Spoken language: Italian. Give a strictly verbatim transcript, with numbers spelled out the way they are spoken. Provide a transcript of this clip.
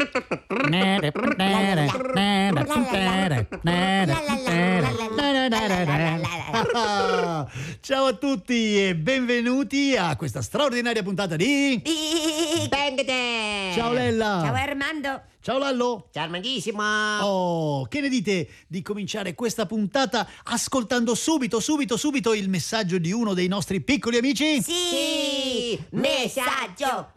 Ciao a tutti e benvenuti a questa straordinaria puntata di Bang Te! Ciao Lella. Ciao Armando! Ciao Lallo. Ciao Armandissimo! Oh, che ne dite di cominciare questa puntata ascoltando subito, subito, subito il messaggio di uno dei nostri piccoli amici? Sì! Messaggio!